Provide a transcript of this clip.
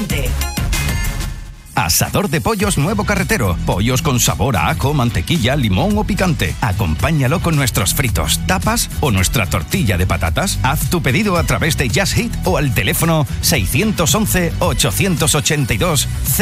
Alicante. Asador de pollos Nuevo Carretero. Pollos con sabor a ajo, mantequilla, limón o picante. Acompáñalo con nuestros fritos, tapas o nuestra tortilla de patatas. Haz tu pedido a través de Just Eat o al teléfono 611 882